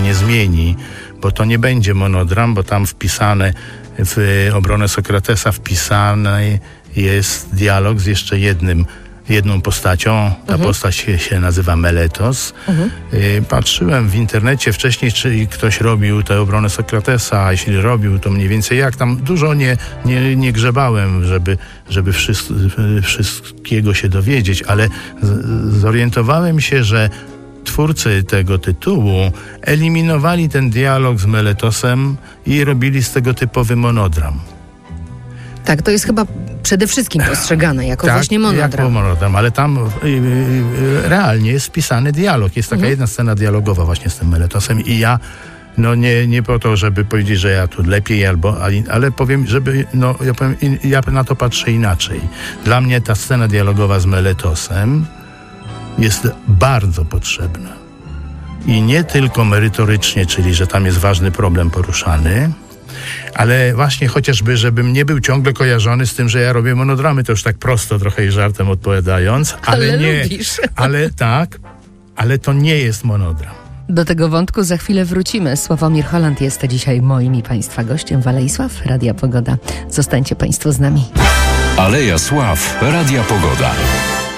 nie zmieni, bo to nie będzie monodram, bo tam wpisane w obronę Sokratesa wpisany jest dialog z jeszcze jedną postacią. Ta postać się nazywa Meletos. Patrzyłem w internecie wcześniej, czy ktoś robił tę obronę Sokratesa, a jeśli robił, to mniej więcej jak. Tam dużo nie grzebałem, żeby wszystkiego się dowiedzieć, ale zorientowałem się, że twórcy tego tytułu eliminowali ten dialog z Meletosem i robili z tego typowy monodram. Tak, to jest chyba przede wszystkim postrzegane jako właśnie monodram. Jako monodram, ale tam realnie jest wpisany dialog. Jest taka jedna scena dialogowa właśnie z tym Meletosem i ja nie po to, żeby powiedzieć, że ja tu lepiej ale powiem, ja na to patrzę inaczej. Dla mnie ta scena dialogowa z Meletosem jest bardzo potrzebna. I nie tylko merytorycznie, czyli że tam jest ważny problem poruszany, ale właśnie chociażby, żebym nie był ciągle kojarzony z tym, że ja robię monodramy, to już tak prosto trochę i żartem odpowiadając, ale nie. Lubisz. Ale to nie jest monodram. Do tego wątku za chwilę wrócimy. Sławomir Holland jest dzisiaj moim i Państwa gościem. Walejsław, Radia Pogoda. Zostańcie Państwo z nami. Aleja Sław, Radia Pogoda.